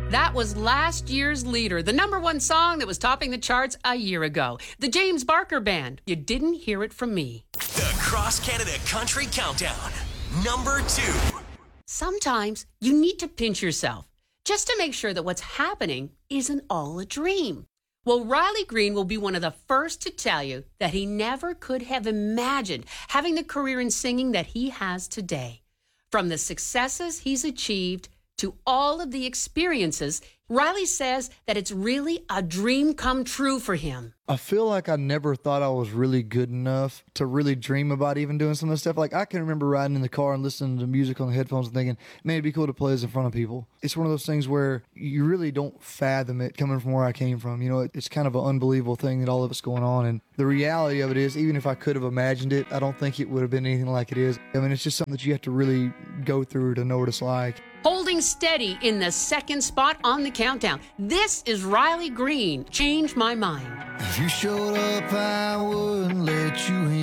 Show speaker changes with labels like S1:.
S1: That was last year's leader, the #1 song that was topping the charts a year ago. The James Barker Band. You didn't hear it from me.
S2: The Cross Canada Country Countdown, #2.
S1: Sometimes you need to pinch yourself just to make sure that what's happening isn't all a dream. Well, Riley Green will be one of the first to tell you that he never could have imagined having the career in singing that he has today. From the successes he's achieved to all of the experiences, Riley says that it's really a dream come true for him.
S3: I feel like I never thought I was really good enough to really dream about even doing some of this stuff. Like, I can remember riding in the car and listening to music on the headphones and thinking, man, it'd be cool to play this in front of people. It's one of those things where you really don't fathom it coming from where I came from. You know, it's kind of an unbelievable thing that all of it's going on. And the reality of it is, even if I could have imagined it, I don't think it would have been anything like it is. I mean, it's just something that you have to really go through to know what it's like.
S1: Holding steady in the second spot on the countdown, this is Riley Green, Change My Mind.
S4: If you showed up, I wouldn't let you